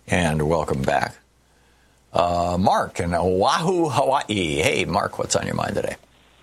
And welcome back. Mark in Oahu, Hawaii. Hey, Mark, what's on your mind today?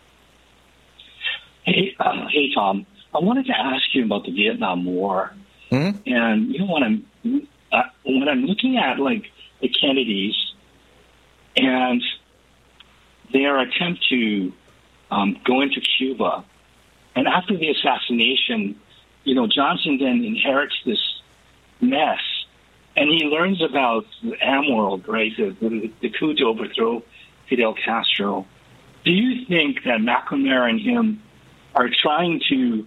Hey, Tom. I wanted to ask you about the Vietnam War. Mm-hmm. And, when I'm looking at, the Kennedys and their attempt to go into Cuba, and after the assassination, Johnson then inherits this mess, and he learns about the AMWorld, right, the coup to overthrow Fidel Castro. Do you think that McNamara and him are trying to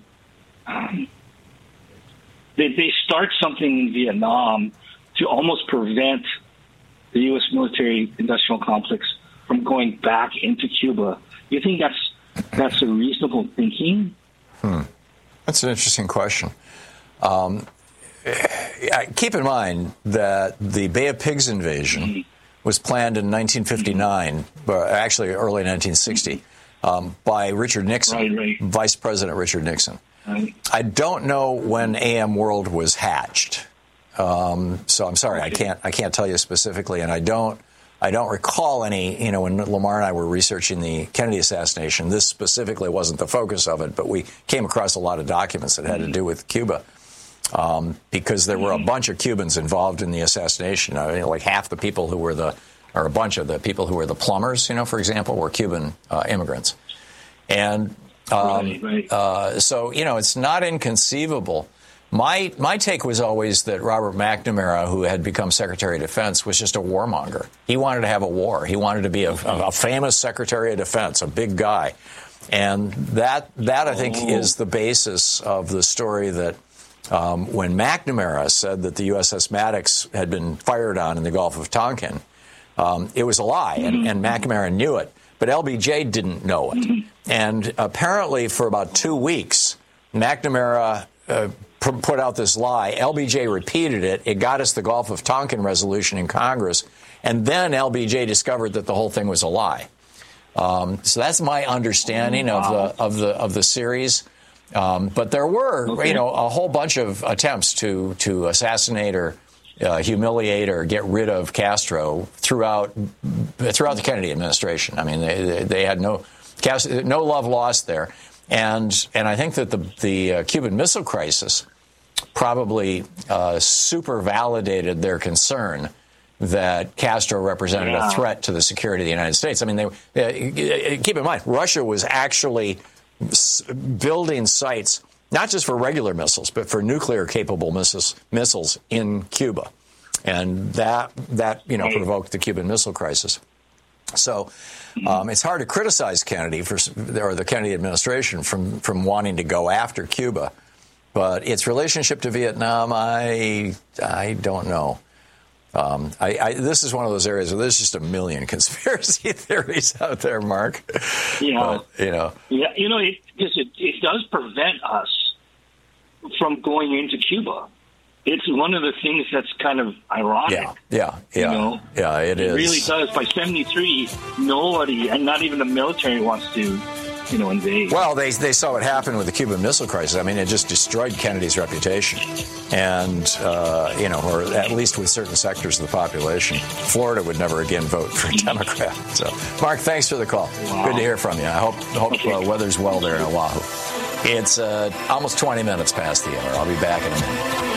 they start something in Vietnam to almost prevent the U.S. military-industrial complex from going back into Cuba? Do you think that's a reasonable thinking? That's an interesting question. Keep in mind that the Bay of Pigs invasion was planned in 1959, actually early 1960, by Richard Nixon, right. Vice President Richard Nixon. Right. I don't know when AMWorld was hatched, so I'm sorry, okay. I can't tell you specifically, and I don't recall any. When Lamar and I were researching the Kennedy assassination, this specifically wasn't the focus of it, but we came across a lot of documents that had to do with Cuba. Because there were a bunch of Cubans involved in the assassination. Like half the people who were or a bunch of the people who were the plumbers, for example, were Cuban immigrants. And so, it's not inconceivable. My take was always that Robert McNamara, who had become Secretary of Defense, was just a warmonger. He wanted to have a war. He wanted to be a famous Secretary of Defense, a big guy. And that I think, is the basis of the story that when McNamara said that the USS Maddox had been fired on in the Gulf of Tonkin, it was a lie, and McNamara knew it, but LBJ didn't know it. And apparently for about 2 weeks, McNamara put out this lie. LBJ repeated it. It got us the Gulf of Tonkin resolution in Congress, and then LBJ discovered that the whole thing was a lie. So that's my understanding of the series. But there were, a whole bunch of attempts to assassinate or humiliate or get rid of Castro throughout the Kennedy administration. I mean, they had no love lost there, and I think that the Cuban Missile Crisis probably super validated their concern that Castro represented a threat to the security of the United States. I mean, keep in mind, Russia was actually building sites, not just for regular missiles, but for nuclear-capable missiles in Cuba. And that provoked the Cuban Missile Crisis. So it's hard to criticize Kennedy or the Kennedy administration from wanting to go after Cuba. But its relationship to Vietnam, I don't know. This is one of those areas where there's just a million conspiracy theories out there, Mark. Yeah. But, it does prevent us from going into Cuba. It's one of the things that's kind of ironic. Yeah, it is. It really does. By 1973, nobody, and not even the military, wants to invade. Well, they saw what happened with the Cuban Missile Crisis. I mean, it just destroyed Kennedy's reputation. And, or at least with certain sectors of the population. Florida would never again vote for a Democrat. So, Mark, thanks for the call. Wow. Good to hear from you. I hope weather's well there in Oahu. It's almost 20 minutes past the hour. I'll be back in a minute.